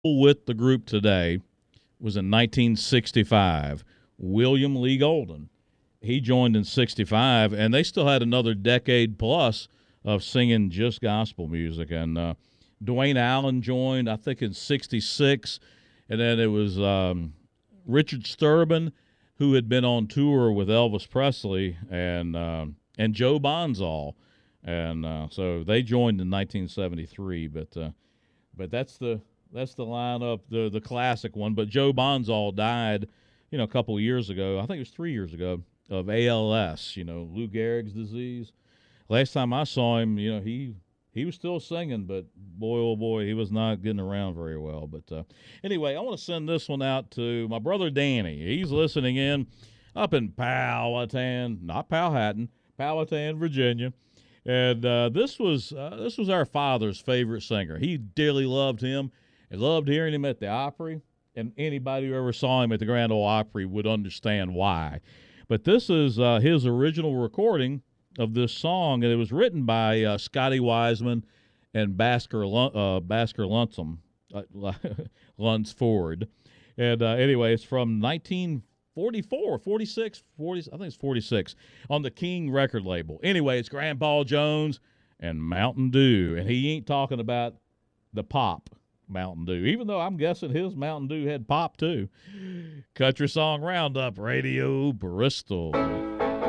with the group today was in 1965. William Lee Golden. He joined in 65, and they still had another decade plus of singing just gospel music. And Dwayne Allen joined, I think, in 66. And then it was Richard Sturban, who had been on tour with Elvis Presley, and Joe Bonzall. And so they joined in 1973. But that's the lineup, the classic one. But Joe Bonzall died, a couple of years ago. I think it was 3 years ago, of ALS, Lou Gehrig's disease. Last time I saw him, he was still singing, but boy, oh boy, he was not getting around very well. But anyway, I want to send this one out to my brother Danny. He's listening in up in Powhatan, not Powhatan, Powhatan, Virginia. And this was our father's favorite singer. He dearly loved him and loved hearing him at the Opry. And anybody who ever saw him at the Grand Ole Opry would understand why. But this is his original recording of this song, and it was written by Scotty Wiseman and Basker Lunsford. And anyway, it's from 1944, 46, 40, I think it's 46, on the King record label. Anyway, it's Grandpa Jones and Mountain Dew, and he ain't talking about the pop Mountain Dew, even though I'm guessing his Mountain Dew had pop too. Country Song Roundup, Radio Bristol.